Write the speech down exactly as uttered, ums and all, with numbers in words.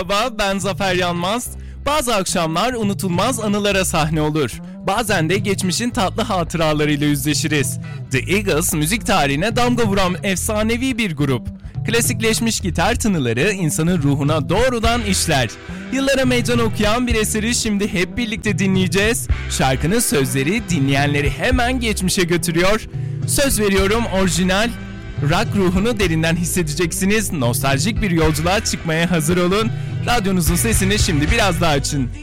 Merhaba, ben Zafer Yanmaz. Bazı akşamlar unutulmaz anılara sahne olur. Bazen de geçmişin tatlı hatıralarıyla yüzleşiriz. The Eagles müzik tarihine damga vuran efsanevi bir grup. Klasikleşmiş gitar tınıları insanın ruhuna doğrudan işler. Yıllara meydan okuyan bir eseri şimdi hep birlikte dinleyeceğiz. Şarkının sözleri dinleyenleri hemen geçmişe götürüyor. Söz veriyorum, orijinal rock ruhunu derinden hissedeceksiniz. Nostaljik bir yolculuğa çıkmaya hazır olun. Radyonuzun sesini şimdi biraz daha açın.